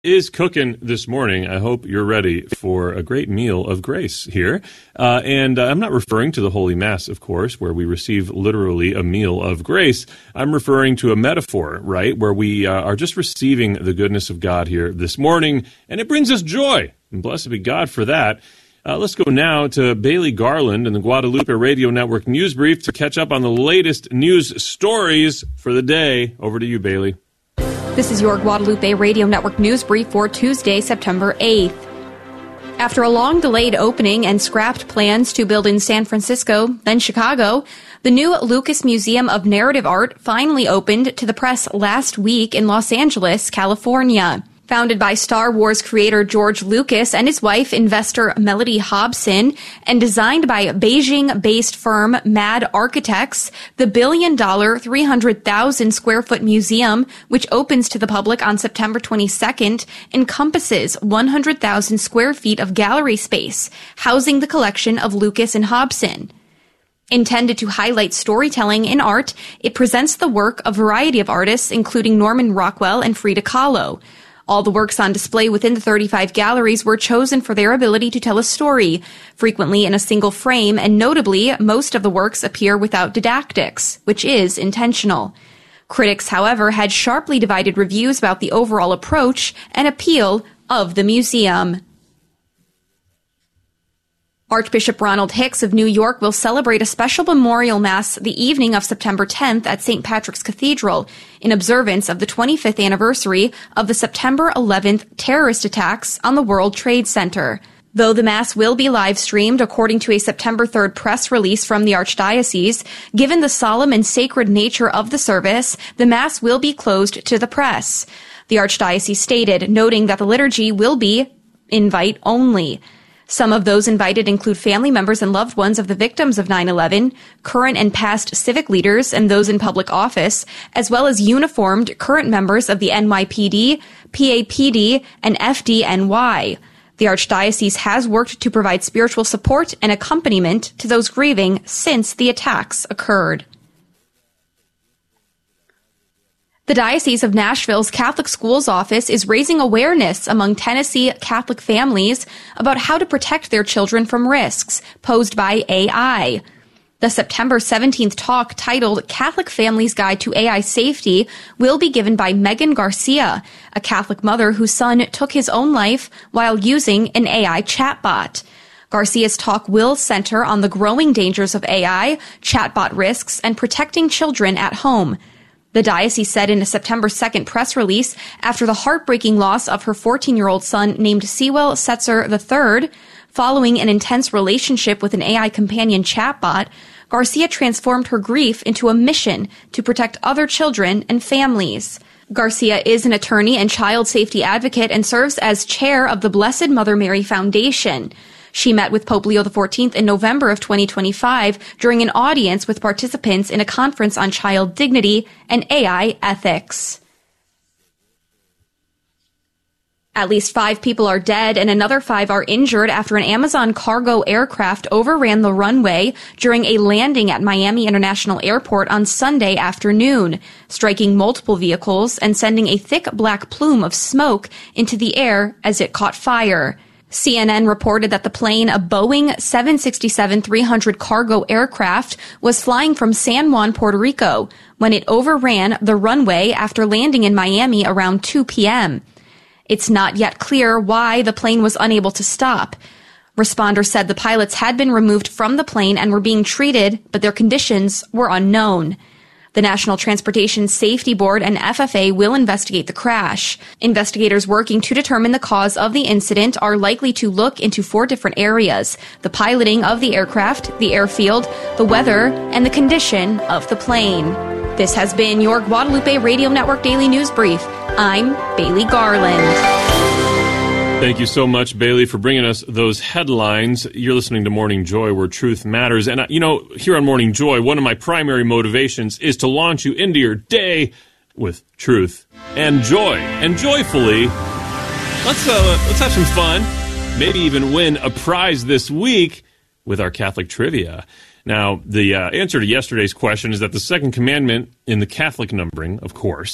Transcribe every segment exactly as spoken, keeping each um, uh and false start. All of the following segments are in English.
is cooking this morning. I hope you're ready for a great meal of grace here. Uh, and uh, I'm not referring to the Holy Mass, of course, where we receive literally a meal of grace. I'm referring to a metaphor, right, where we uh, are just receiving the goodness of God here this morning, and it brings us joy. And blessed be God for that. Uh, let's go now to Bailey Garland and the Guadalupe Radio Network News Brief to catch up on the latest news stories for the day. Over to you, Bailey. This is your Guadalupe Radio Network News Brief for Tuesday, September eighth. After a long-delayed opening and scrapped plans to build in San Francisco, then Chicago, the new Lucas Museum of Narrative Art finally opened to the press last week in Los Angeles, California. Founded by Star Wars creator George Lucas and his wife, investor Mellody Hobson, and designed by Beijing-based firm Mad Architects, the billion-dollar, three hundred thousand square foot museum, which opens to the public on September twenty-second, encompasses one hundred thousand square feet of gallery space, housing the collection of Lucas and Hobson. Intended to highlight storytelling in art, it presents the work of a variety of artists, including Norman Rockwell and Frida Kahlo. All the works on display within the thirty-five galleries were chosen for their ability to tell a story, frequently in a single frame, and notably, most of the works appear without didactics, which is intentional. Critics, however, had sharply divided reviews about the overall approach and appeal of the museum. Archbishop Ronald Hicks of New York will celebrate a special memorial mass the evening of September tenth at Saint Patrick's Cathedral in observance of the twenty-fifth anniversary of the September eleventh terrorist attacks on the World Trade Center. Though the Mass will be live-streamed according to a September third press release from the Archdiocese, given the solemn and sacred nature of the service, the Mass will be closed to the press. The Archdiocese stated, noting that the liturgy will be invite only. Some of those invited include family members and loved ones of the victims of nine eleven, current and past civic leaders and those in public office, as well as uniformed current members of the N Y P D, P A P D, and F D N Y. The Archdiocese has worked to provide spiritual support and accompaniment to those grieving since the attacks occurred. The Diocese of Nashville's Catholic Schools Office is raising awareness among Tennessee Catholic families about how to protect their children from risks posed by A I. The September seventeenth talk, titled Catholic Families Guide to A I Safety, will be given by Megan Garcia, a Catholic mother whose son took his own life while using an A I chatbot. Garcia's talk will center on the growing dangers of A I, chatbot risks, and protecting children at home. The diocese said in a September second press release, after the heartbreaking loss of her fourteen-year-old son named Sewell Setzer the third, following an intense relationship with an A I companion chatbot, Garcia transformed her grief into a mission to protect other children and families. Garcia is an attorney and child safety advocate and serves as chair of the Blessed Mother Mary Foundation. She met with Pope Leo the fourteenth in November of twenty twenty-five during an audience with participants in a conference on child dignity and A I ethics. At least five people are dead and another five are injured after an Amazon cargo aircraft overran the runway during a landing at Miami International Airport on Sunday afternoon, striking multiple vehicles and sending a thick black plume of smoke into the air as it caught fire. C N N reported that the plane, a Boeing seven sixty-seven three hundred cargo aircraft, was flying from San Juan, Puerto Rico, when it overran the runway after landing in Miami around two p.m. It's not yet clear why the plane was unable to stop. Responders said the pilots had been removed from the plane and were being treated, but their conditions were unknown. The National Transportation Safety Board and F F A will investigate the crash. Investigators working to determine the cause of the incident are likely to look into four different areas: the piloting of the aircraft, the airfield, the weather, and the condition of the plane. This has been your Guadalupe Radio Network Daily News Brief. I'm Bailey Garland. Thank you so much, Bailey, for bringing us those headlines. You're listening to Morning Joy, where truth matters. And, uh, you know, here on Morning Joy, one of my primary motivations is to launch you into your day with truth and joy. And joyfully, let's, uh, let's have some fun, maybe even win a prize this week with our Catholic trivia. Now, the uh, answer to yesterday's question is that the second commandment in the Catholic numbering, of course,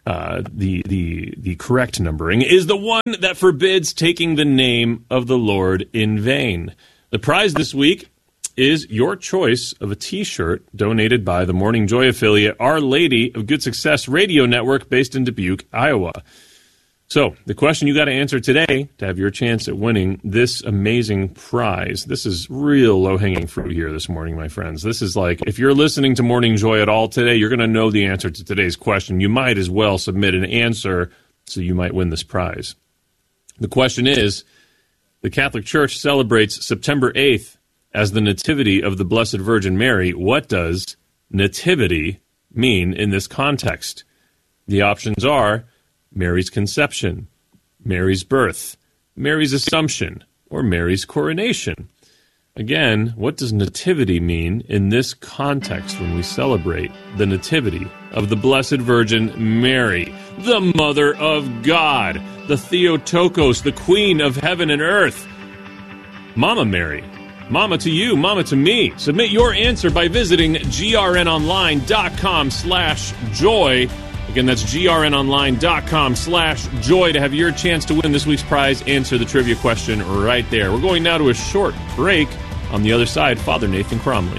uh, the the the correct numbering, is the one that forbids taking the name of the Lord in vain. The prize this week is your choice of a T-shirt donated by the Morning Joy affiliate Our Lady of Good Success Radio Network based in Dubuque, Iowa. So, the question you got to answer today to have your chance at winning this amazing prize. This is real low-hanging fruit here this morning, my friends. This is like, if you're listening to Morning Joy at all today, you're going to know the answer to today's question. You might as well submit an answer so you might win this prize. The question is, the Catholic Church celebrates September eighth as the Nativity of the Blessed Virgin Mary. What does nativity mean in this context? The options are Mary's conception, Mary's birth, Mary's assumption, or Mary's coronation. Again, what does nativity mean in this context when we celebrate the nativity of the Blessed Virgin Mary, the Mother of God, the Theotokos, the Queen of Heaven and Earth? Mama Mary, Mama to you, Mama to me. Submit your answer by visiting grnonline.com slash joy. Again, that's grnonline.com slash joy to have your chance to win this week's prize. Answer the trivia question right there. We're going now to a short break. On the other side, Father Nathan Cromly.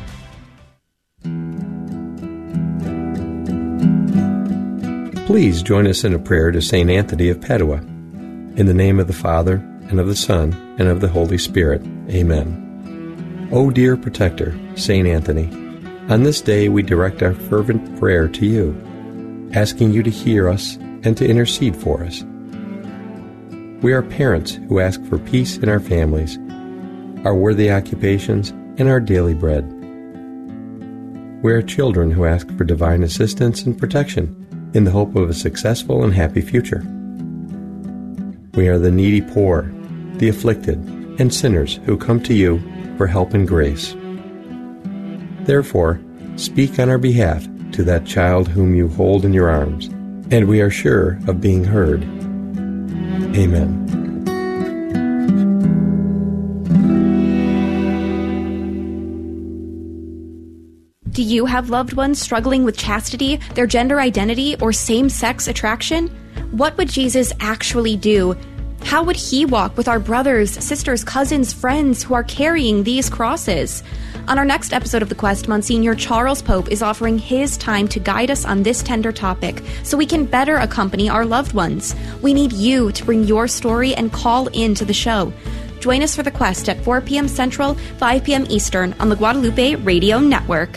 Please join us in a prayer to Saint Anthony of Padua. In the name of the Father, and of the Son, and of the Holy Spirit. Amen. O dear protector, Saint Anthony, on this day we direct our fervent prayer to you, asking you to hear us and to intercede for us. We are parents who ask for peace in our families, our worthy occupations, and our daily bread. We are children who ask for divine assistance and protection in the hope of a successful and happy future. We are the needy poor, the afflicted, and sinners who come to you for help and grace. Therefore, speak on our behalf to that child whom you hold in your arms, and we are sure of being heard. Amen. Do you have loved ones struggling with chastity, their gender identity, or same-sex attraction? What would Jesus actually do? How would he walk with our brothers, sisters, cousins, friends who are carrying these crosses? On our next episode of The Quest, Monsignor Charles Pope is offering his time to guide us on this tender topic so we can better accompany our loved ones. We need you to bring your story and call in to the show. Join us for The Quest at four p.m. Central, five p.m. Eastern on the Guadalupe Radio Network.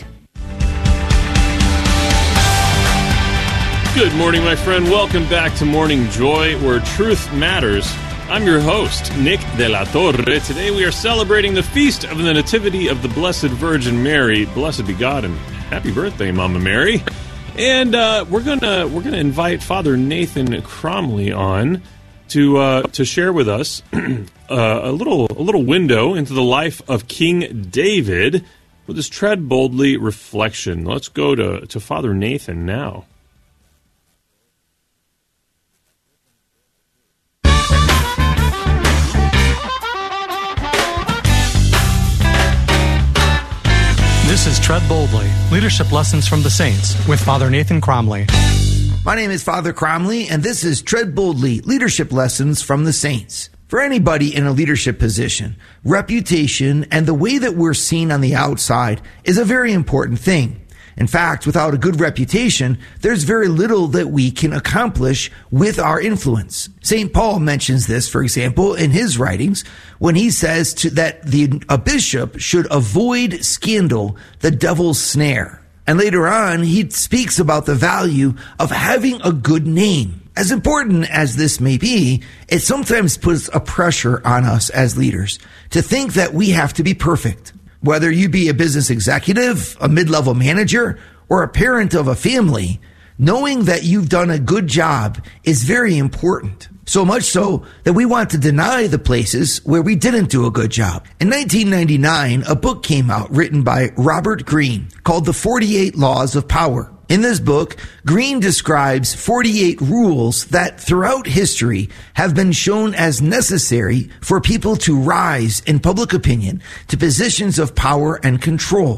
Good morning, my friend. Welcome back to Morning Joy, where truth matters. I'm your host, Nick de la Torre. Today we are celebrating the feast of the Nativity of the Blessed Virgin Mary. Blessed be God and happy birthday, Mama Mary. And uh, we're gonna we're gonna invite Father Nathan Cromly on to uh, to share with us uh, a little a little window into the life of King David with his Tread Boldly reflection. Let's go to, to Father Nathan now. This is Tread Boldly, Leadership Lessons from the Saints, with Father Nathan Cromly. My name is Father Cromly, and this is Tread Boldly, Leadership Lessons from the Saints. For anybody in a leadership position, reputation and the way that we're seen on the outside is a very important thing. In fact, without a good reputation, there's very little that we can accomplish with our influence. Saint Paul mentions this, for example, in his writings, when he says to, that the, a bishop should avoid scandal, the devil's snare. And later on, he speaks about the value of having a good name. As important as this may be, it sometimes puts a pressure on us as leaders to think that we have to be perfect. Whether you be a business executive, a mid-level manager, or a parent of a family, knowing that you've done a good job is very important. So much so that we want to deny the places where we didn't do a good job. In nineteen ninety-nine, a book came out written by Robert Greene called The forty-eight Laws of Power. In this book, Greene describes forty-eight rules that throughout history have been shown as necessary for people to rise in public opinion to positions of power and control.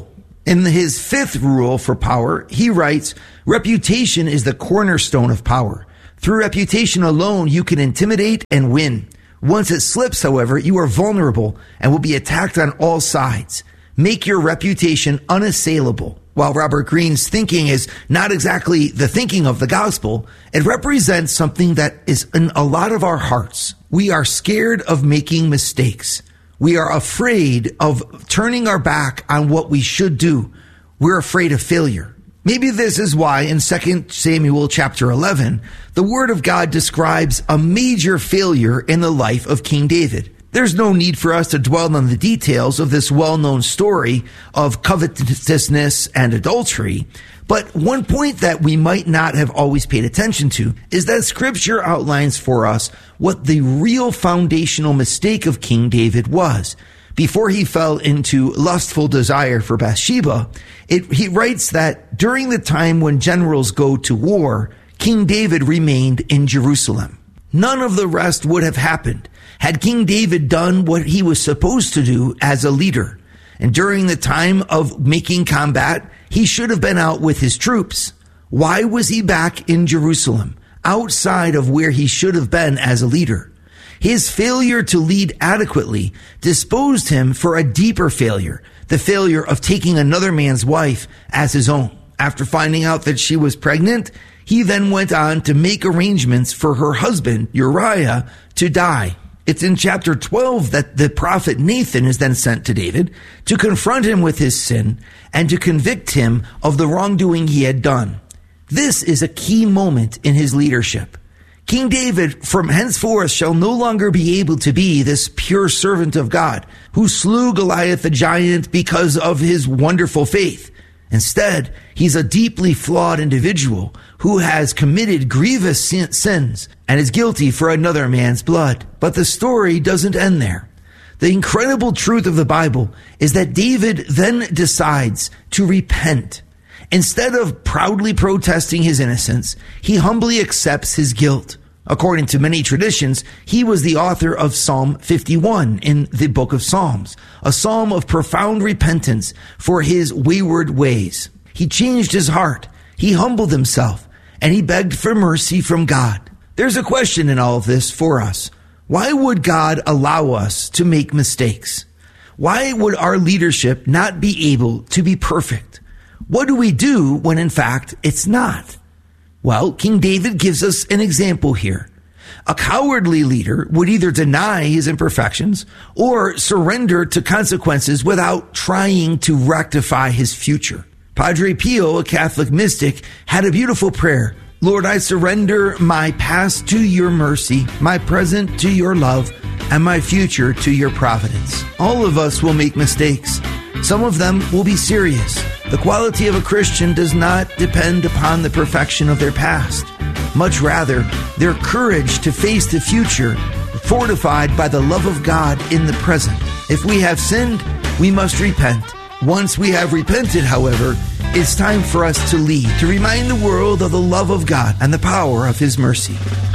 In his fifth rule for power, he writes, reputation is the cornerstone of power. Through reputation alone, you can intimidate and win. Once it slips, however, you are vulnerable and will be attacked on all sides. Make your reputation unassailable. While Robert Greene's thinking is not exactly the thinking of the gospel, it represents something that is in a lot of our hearts. We are scared of making mistakes. We are afraid of turning our back on what we should do. We're afraid of failure. Maybe this is why in Second Samuel chapter eleven, the Word of God describes a major failure in the life of King David. There's no need for us to dwell on the details of this well-known story of covetousness and adultery, but one point that we might not have always paid attention to is that Scripture outlines for us what the real foundational mistake of King David was. Before he fell into lustful desire for Bathsheba, it, he writes that during the time when generals go to war, King David remained in Jerusalem. None of the rest would have happened had King David done what he was supposed to do as a leader. And during the time of making combat, he should have been out with his troops. Why was he back in Jerusalem, outside of where he should have been as a leader? His failure to lead adequately disposed him for a deeper failure, the failure of taking another man's wife as his own. After finding out that she was pregnant, he then went on to make arrangements for her husband, Uriah, to die. It's in chapter twelve that the prophet Nathan is then sent to David to confront him with his sin and to convict him of the wrongdoing he had done. This is a key moment in his leadership. King David from henceforth shall no longer be able to be this pure servant of God who slew Goliath the giant because of his wonderful faith. Instead, he's a deeply flawed individual who has committed grievous sins and is guilty for another man's blood. But the story doesn't end there. The incredible truth of the Bible is that David then decides to repent. Instead of proudly protesting his innocence, he humbly accepts his guilt. According to many traditions, he was the author of Psalm fifty-one in the book of Psalms, a psalm of profound repentance for his wayward ways. He changed his heart, he humbled himself, and he begged for mercy from God. There's a question in all of this for us. Why would God allow us to make mistakes? Why would our leadership not be able to be perfect? What do we do when in fact it's not? Well, King David gives us an example here. A cowardly leader would either deny his imperfections or surrender to consequences without trying to rectify his future. Padre Pio, a Catholic mystic, had a beautiful prayer. Lord, I surrender my past to your mercy, my present to your love, and my future to your providence. All of us will make mistakes. Some of them will be serious. The quality of a Christian does not depend upon the perfection of their past. Much rather, their courage to face the future, fortified by the love of God in the present. If we have sinned, we must repent. Once we have repented, however, it's time for us to lead, to remind the world of the love of God and the power of His mercy.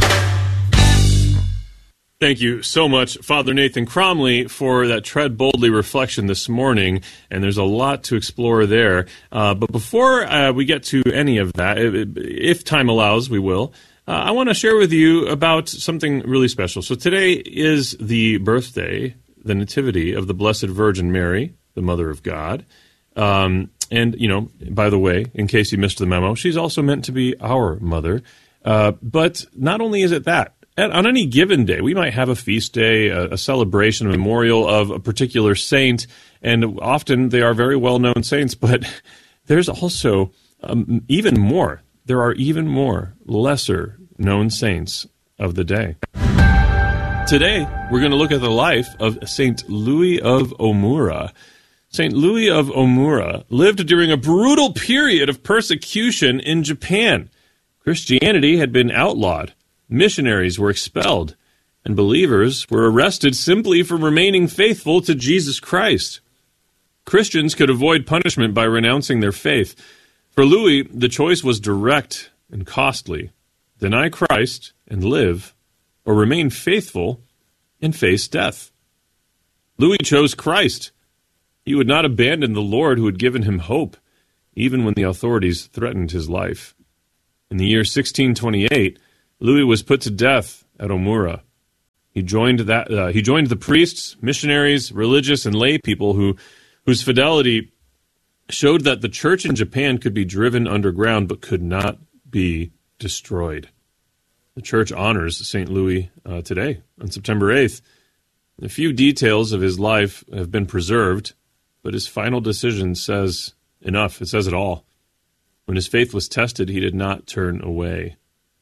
Thank you so much, Father Nathan Cromly, for that Tread Boldly reflection this morning, and there's a lot to explore there. Uh, but before uh, we get to any of that, if time allows, we will, uh, I want to share with you about something really special. So today is the birthday, the nativity of the Blessed Virgin Mary, the Mother of God. Um, and, you know, by the way, in case you missed the memo, she's also meant to be our mother. Uh, but not only is it that, on any given day, we might have a feast day, a, a celebration, a memorial of a particular saint, and often they are very well-known saints, but there's also um, even more. There are even more lesser-known saints of the day. Today, we're going to look at the life of Saint Louis of Omura. Saint Louis of Omura lived during a brutal period of persecution in Japan. Christianity had been outlawed. Missionaries were expelled, and believers were arrested simply for remaining faithful to Jesus Christ. Christians could avoid punishment by renouncing their faith. For Louis, the choice was direct and costly. Deny Christ and live, or remain faithful and face death. Louis chose Christ. He would not abandon the Lord who had given him hope, even when the authorities threatened his life. In the year sixteen twenty-eight, Louis was put to death at Omura. He joined that. Uh, he joined the priests, missionaries, religious, and lay people who, whose fidelity showed that the church in Japan could be driven underground but could not be destroyed. The church honors Saint Louis uh, today, on September eighth. A few details of his life have been preserved, but his final decision says enough. It says it all. When his faith was tested, he did not turn away.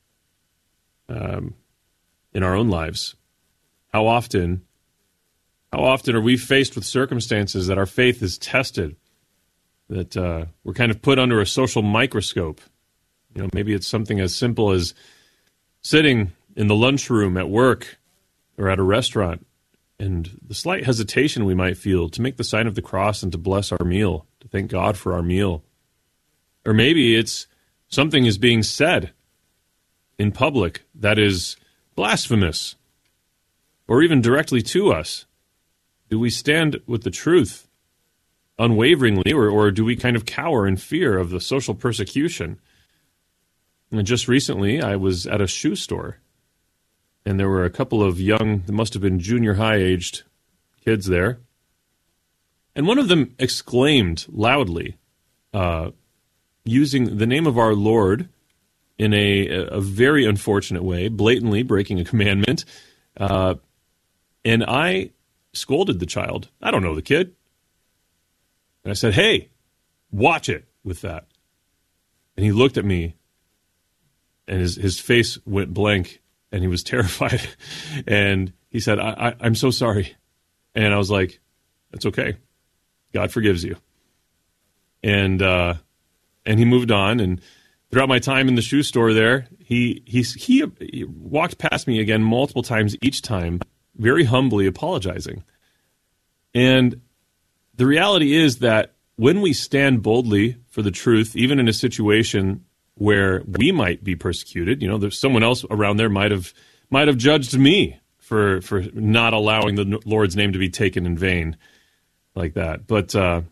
Um, in our own lives, how often, how often are we faced with circumstances that our faith is tested, that uh, we're kind of put under a social microscope? You know, maybe it's something as simple as sitting in the lunchroom at work or at a restaurant, and the slight hesitation we might feel to make the sign of the cross and to bless our meal, to thank God for our meal. Or maybe it's something is being said in public that is blasphemous, or even directly to us. Do we stand with the truth unwaveringly, or, or do we kind of cower in fear of the social persecution? And just recently, I was at a shoe store, and there were a couple of young, they must have been junior high-aged kids there, and one of them exclaimed loudly, uh, using the name of our Lord in a, a very unfortunate way, blatantly breaking a commandment, uh, and I scolded the child. I don't know the kid. And I said, "Hey, watch it with that." And he looked at me, and his, his face went blank, and he was terrified. And he said, I, I, I'm so sorry. And I was like, "That's okay. God forgives you." And uh, and he moved on. And throughout my time in the shoe store there, he, he, he, he walked past me again multiple times each time, very humbly apologizing. And the reality is that when we stand boldly for the truth, even in a situation where we might be persecuted, you know, there's someone else around there might have might have judged me for for not allowing the Lord's name to be taken in vain like that. But uh,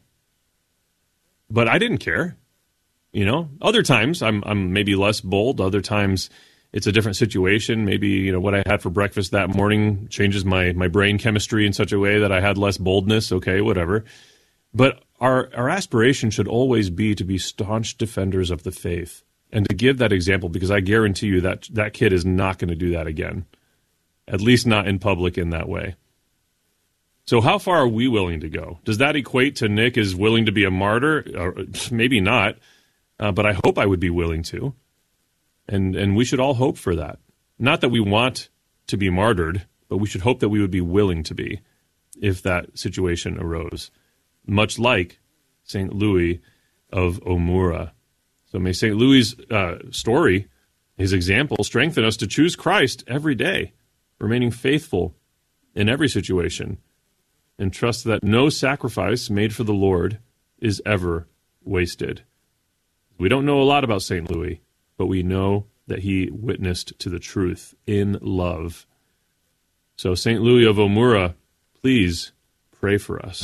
but I didn't care. You know, other times I'm I'm maybe less bold. Other times it's a different situation. Maybe, you know, what I had for breakfast that morning changes my, my brain chemistry in such a way that I had less boldness. Okay, whatever. But our our aspiration should always be to be staunch defenders of the faith and to give that example, because I guarantee you that that kid is not going to do that again, at least not in public in that way. So how far are we willing to go? Does that equate to Nick is willing to be a martyr? Or maybe not, uh, but I hope I would be willing to. And and we should all hope for that. Not that we want to be martyred, but we should hope that we would be willing to be if that situation arose. Much like Saint Louis of Omura. So may Saint Louis' uh, story, his example, strengthen us to choose Christ every day, remaining faithful in every situation, and trust that no sacrifice made for the Lord is ever wasted. We don't know a lot about Saint Louis, but we know that he witnessed to the truth in love. So Saint Louis of Omura, please pray for us.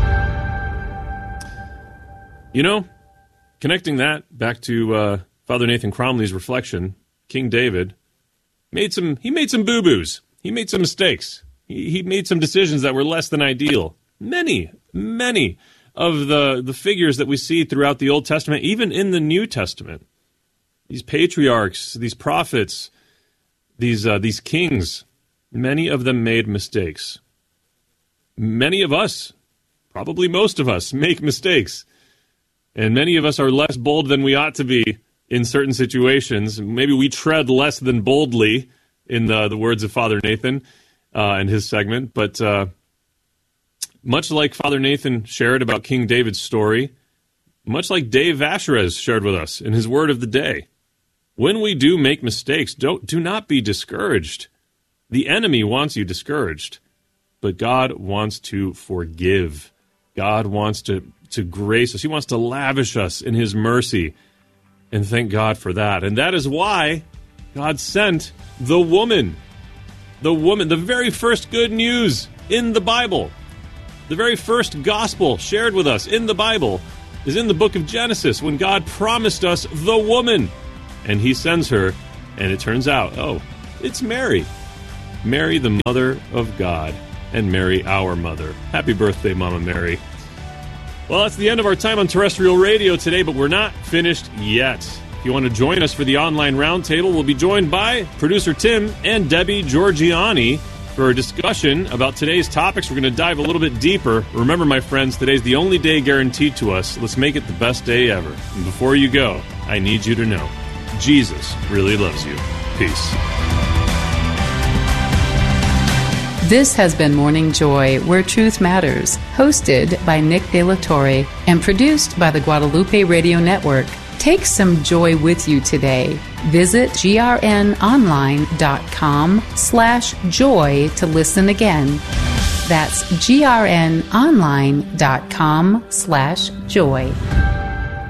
You know, connecting that back to uh, Father Nathan Cromley's reflection, King David made some. He made some boo-boos. He made some mistakes. He, he made some decisions that were less than ideal. Many, many of the the figures that we see throughout the Old Testament, even in the New Testament, these patriarchs, these prophets, these uh, these kings, many of them made mistakes. Many of us, probably most of us, make mistakes. And many of us are less bold than we ought to be in certain situations. Maybe we tread less than boldly, in the, the words of Father Nathan uh, in his segment. But uh, much like Father Nathan shared about King David's story, much like Dave Vasherez shared with us in his word of the day, when we do make mistakes, don't, do not be discouraged. The enemy wants you discouraged, but God wants to forgive. God wants to to grace us. He wants to lavish us in his mercy, and thank God for that. And that is why God sent the woman, the woman, the very first good news in the Bible. The very first gospel shared with us in the Bible is in the book of Genesis, when God promised us the woman. And he sends her, and it turns out, oh, it's Mary. Mary, the mother of God, and Mary, our mother. Happy birthday, Mama Mary. Well, that's the end of our time on terrestrial radio today, but we're not finished yet. If you want to join us for the online roundtable, we'll be joined by producer Tim and Debbie Georgiani for a discussion about today's topics. We're going to dive a little bit deeper. Remember, my friends, today's the only day guaranteed to us. Let's make it the best day ever. And before you go, I need you to know, Jesus really loves you. Peace. This has been Morning Joy, Where Truth Matters, hosted by Nick De La Torre and produced by the Guadalupe Radio Network. Take some joy with you today. Visit grnonline.com slash joy to listen again. That's grnonline.com slash joy.